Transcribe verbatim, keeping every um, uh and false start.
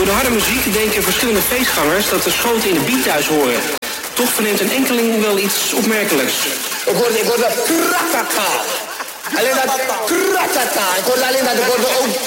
Door de harde muziek denken verschillende feestgangers dat de schoten in de beat thuis horen. Toch verneemt een enkeling wel iets opmerkelijks. Ik hoorde, ik hoorde kratata. Alleen dat kratata. Ik hoorde alleen dat ik hoorde ook